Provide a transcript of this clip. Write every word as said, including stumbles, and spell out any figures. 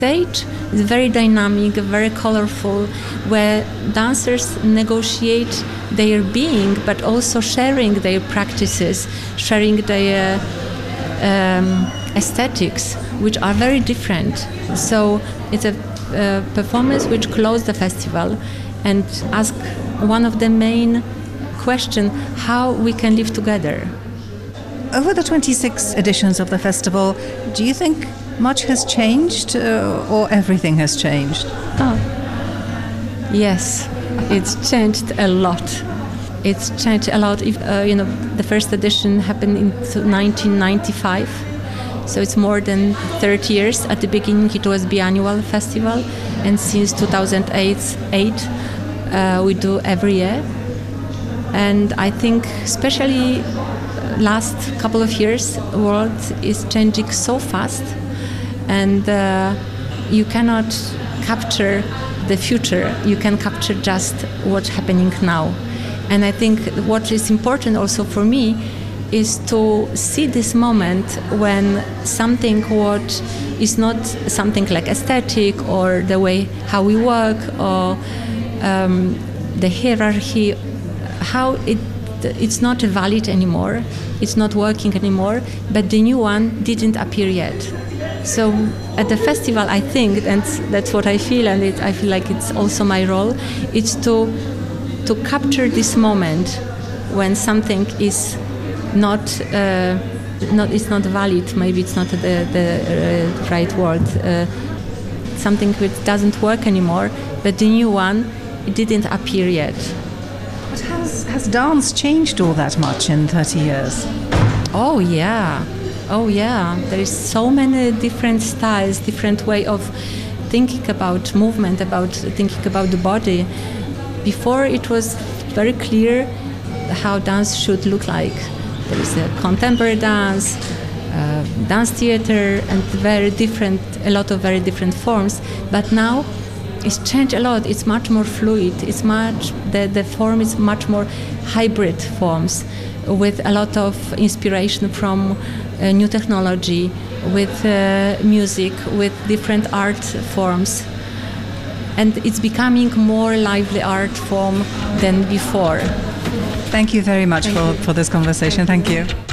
Stage is very dynamic, very colorful, where dancers negotiate their being, but also sharing their practices, sharing their um, aesthetics, which are very different. So it's a uh, performance which closed the festival and asked one of the main questions, how we can live together. Over the twenty-six editions of the festival, do you think much has changed uh, or everything has changed? Oh, yes, it's changed a lot. It's changed a lot. If, uh, you know, the first edition happened in nineteen ninety-five, so it's more than thirty years. At the beginning, it was biannual festival, and since two thousand eight, uh, we do every year. And I think, especially last couple of years, the world is changing so fast. And uh, you cannot capture the future, you can capture just what's happening now. And I think what is important also for me is to see this moment when something what is not something like aesthetic or the way how we work or um, the hierarchy, how it it's not valid anymore, it's not working anymore, but the new one didn't appear yet. So at the festival, I think, and that's what I feel, and it, I feel like it's also my role, it's to to capture this moment when something is not uh, not it's not valid. Maybe it's not the the uh, right word. Uh, something which doesn't work anymore, but the new one it didn't appear yet. But has has dance changed all that much in thirty years? Oh yeah. Oh yeah, there is so many different styles, different way of thinking about movement, about thinking about the body. Before it was very clear how dance should look like. There is a contemporary dance, uh, dance theater, and very different, a lot of very different forms. But now it's changed a lot. It's much more fluid. It's much the the form is much more hybrid forms, with a lot of inspiration from uh, new technology, with uh, music, with different art forms. And it's becoming more lively art form than before. Thank you very much Thank for, you. for this conversation. Thank you.